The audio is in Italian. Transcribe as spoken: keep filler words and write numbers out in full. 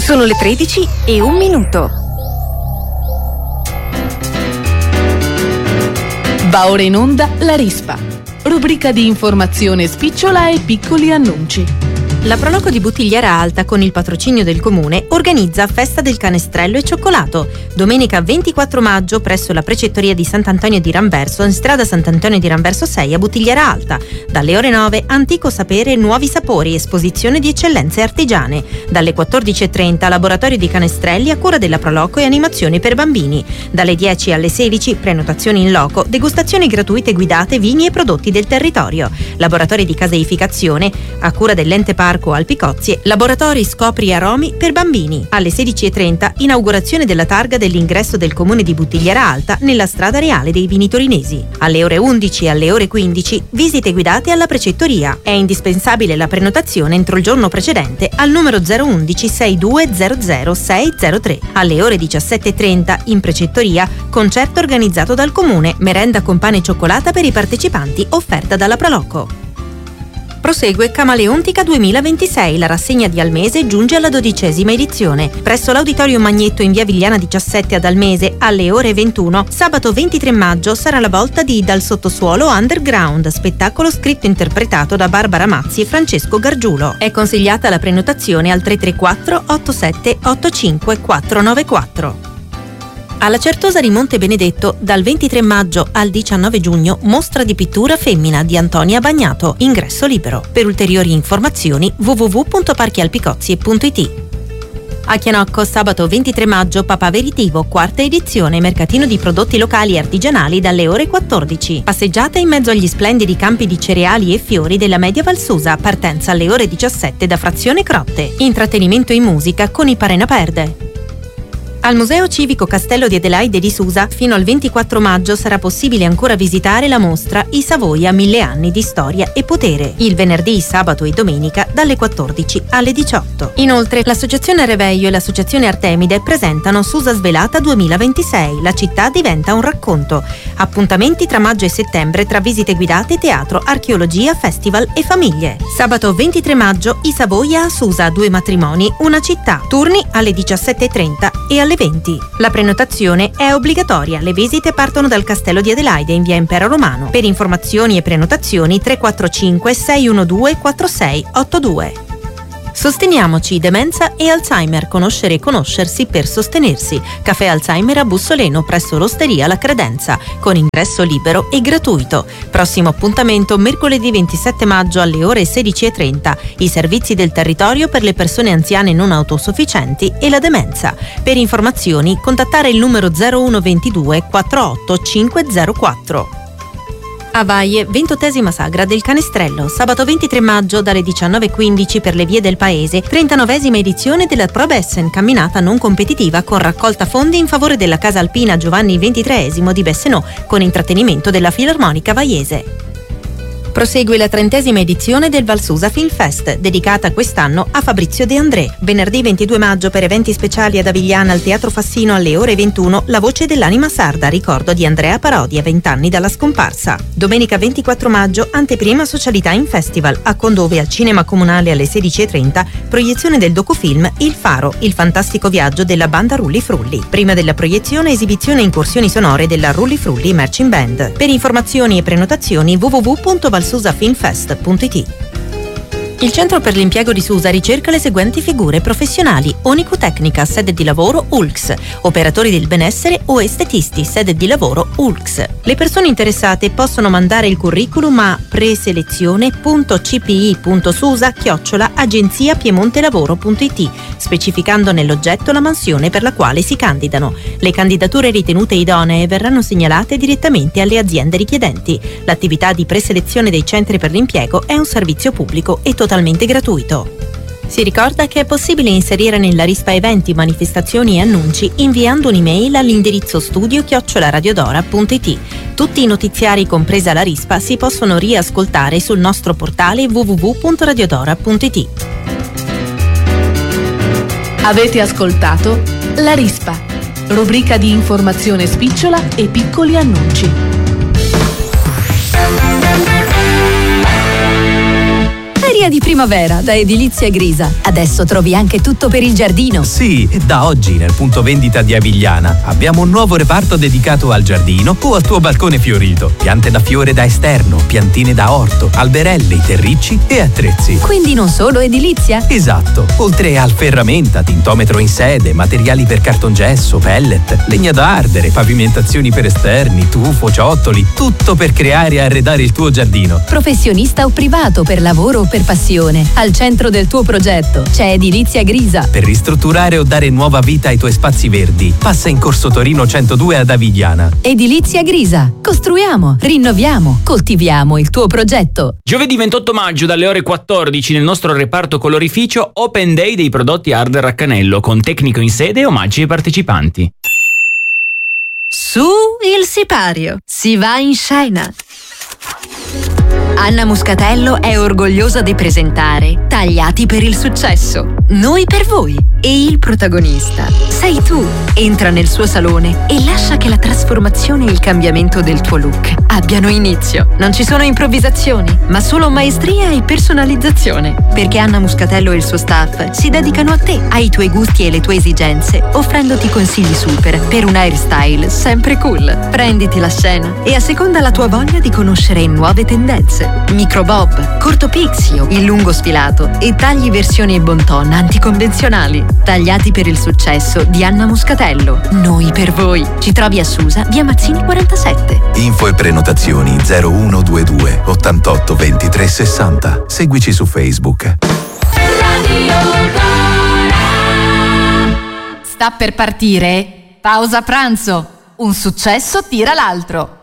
Sono le tredici e un minuto. Va ora in onda La Rispa, rubrica di informazione spicciola e piccoli annunci. La Proloco di Buttigliera Alta, con il patrocinio del comune, organizza Festa del Canestrello e Cioccolato. Domenica ventiquattro maggio presso la precettoria di Sant'Antonio di Ramverso, in strada Sant'Antonio di Ramverso sei a Buttigliera Alta. Dalle ore nove, Antico Sapere e Nuovi Sapori, esposizione di eccellenze artigiane. Dalle quattordici e trenta, laboratorio di canestrelli a cura della Proloco e animazioni per bambini. Dalle dieci alle sedici, prenotazioni in loco, degustazioni gratuite guidate vini e prodotti del territorio. Laboratori di caseificazione a cura dell'ente parco Alpicozie, laboratori scopri aromi per bambini. Alle sedici e trenta, inaugurazione della targa dell'ingresso del comune di Buttigliera Alta nella strada reale dei vini torinesi. Alle ore undici e alle ore quindici, visite guidate alla precettoria. È indispensabile la prenotazione entro il giorno precedente al numero zero undici sei due zero zero sei zero tre. Alle ore diciassette e trenta, in precettoria, concerto organizzato dal comune, merenda con pane e cioccolata per i partecipanti offerta dalla Proloco. Prosegue Camaleontica duemilaventisei, la rassegna di Almese giunge alla dodicesima edizione. Presso l'Auditorium Magnetto in via Vigliana diciassette ad Almese, alle ore ventuno, sabato ventitré maggio sarà la volta di Dal Sottosuolo Underground, spettacolo scritto e interpretato da Barbara Mazzi e Francesco Gargiulo. È consigliata la prenotazione al tre tre quattro otto sette otto cinque quattro nove quattro. Alla Certosa di Monte Benedetto, dal ventitré maggio al diciannove giugno, mostra di pittura femmina di Antonia Bagnato, ingresso libero. Per ulteriori informazioni w w w punto parchialpicozie punto i t. A Chianocco, sabato ventitré maggio, Papà Veritivo, quarta edizione, mercatino di prodotti locali e artigianali dalle ore quattordici. Passeggiata in mezzo agli splendidi campi di cereali e fiori della Media Valsusa, partenza alle ore diciassette da Frazione Crotte. Intrattenimento in musica con i Parena Perde. Al Museo Civico Castello di Adelaide di Susa, fino al ventiquattro maggio sarà possibile ancora visitare la mostra I Savoia mille anni di storia e potere, il venerdì, sabato e domenica dalle quattordici alle diciotto. Inoltre, l'Associazione Reveglio e l'Associazione Artemide presentano Susa Svelata duemilaventisei, la città diventa un racconto. Appuntamenti tra maggio e settembre tra visite guidate, teatro, archeologia, festival e famiglie. Sabato ventitré maggio, I Savoia a Susa, due matrimoni, una città. Turni alle diciassette e trenta e alle venti. La prenotazione è obbligatoria. Le visite partono dal Castello di Adelaide in via Impero Romano. Per informazioni e prenotazioni tre quattro cinque sei uno due quattro sei otto due. Sosteniamoci demenza e Alzheimer, conoscere e conoscersi per sostenersi. Caffè Alzheimer a Bussoleno presso l'Osteria La Credenza, con ingresso libero e gratuito. Prossimo appuntamento mercoledì ventisette maggio alle ore sedici e trenta. I servizi del territorio per le persone anziane non autosufficienti e la demenza. Per informazioni contattare il numero zero uno ventidue quarantotto cinque zero quattro. A Vaie, ventottesima sagra del Canestrello, sabato ventitré maggio dalle diciannove e quindici per le vie del paese, trentanovesima edizione della Probessen, camminata non competitiva con raccolta fondi in favore della Casa Alpina Giovanni ventitreesimo di Bessenò, con intrattenimento della Filarmonica Vaiese. Prosegue la trentesima edizione del Valsusa Film Fest, dedicata quest'anno a Fabrizio De André. Venerdì ventidue maggio, per eventi speciali ad Avigliana al Teatro Fassino alle ore ventuno, La voce dell'anima sarda, ricordo di Andrea Parodi a vent'anni dalla scomparsa. Domenica ventiquattro maggio, anteprima Socialità in Festival, a Condove al Cinema Comunale alle sedici e trenta, proiezione del docufilm Il Faro, il fantastico viaggio della banda Rulli Frulli. Prima della proiezione, esibizione e incursioni sonore della Rulli Frulli Marching Band. Per informazioni e prenotazioni w w w punto valsusafilmfest punto i t. Il Centro per l'Impiego di Susa ricerca le seguenti figure professionali: onicotecnica, sede di lavoro U L X, operatori del benessere o estetisti, sede di lavoro U L X. Le persone interessate possono mandare il curriculum a preselezione punto c p i punto susa chiocciola agenzia piemontelavoro punto i t, specificando nell'oggetto la mansione per la quale si candidano. Le candidature ritenute idonee verranno segnalate direttamente alle aziende richiedenti. L'attività di preselezione dei centri per l'impiego è un servizio pubblico e totalmente gratuito. Si ricorda che è possibile inserire nella Rispa eventi, manifestazioni e annunci inviando un'email all'indirizzo studio chiocciola radiodora punto i t. Tutti i notiziari, compresa la Rispa, si possono riascoltare sul nostro portale w w w punto radiodora punto i t. Avete ascoltato La Rispa, rubrica di informazione spicciola e piccoli annunci. Feria di primavera da Edilizia Grisa. Adesso trovi anche tutto per il giardino. Sì, da oggi nel punto vendita di Avigliana abbiamo un nuovo reparto dedicato al giardino o al tuo balcone fiorito. Piante da fiore da esterno, piantine da orto, alberelli, terricci e attrezzi. Quindi non solo edilizia? Esatto. Oltre al ferramenta, tintometro in sede, materiali per cartongesso, pellet, legna da ardere, pavimentazioni per esterni, tufo, ciottoli, tutto per creare e arredare il tuo giardino. Professionista o privato, per lavoro o per passione, al centro del tuo progetto c'è Edilizia Grisa. Per ristrutturare o dare nuova vita ai tuoi spazi verdi, passa in Corso Torino centodue ad Avigliana. Edilizia Grisa. Costruiamo, rinnoviamo, coltiviamo il tuo progetto. Giovedì ventotto maggio dalle ore quattordici nel nostro reparto colorificio Open Day dei prodotti Arder Raccanello con tecnico in sede e omaggi ai partecipanti. Su il sipario, si va in scena. Anna Muscatello è orgogliosa di presentare Tagliati per il successo. Noi per voi. E il protagonista sei tu. Entra nel suo salone e lascia che la trasformazione e il cambiamento del tuo look abbiano inizio. Non ci sono improvvisazioni, ma solo maestria e personalizzazione. Perché Anna Muscatello e il suo staff si dedicano a te, ai tuoi gusti e le tue esigenze, offrendoti consigli super per un hairstyle sempre cool. Prenditi la scena e asseconda la tua voglia di conoscere nuove tendenze. Micro bob, corto pixio, il lungo sfilato e tagli versioni bon ton anticonvenzionali. Tagliati per il successo di Anna Muscatello. Noi per voi. Ci trovi a Susa, via Mazzini quarantasette. Info e prenotazioni zero uno due due ottantotto ventitré sessanta. Seguici su Facebook. Sta per partire? Pausa pranzo. Un successo tira l'altro.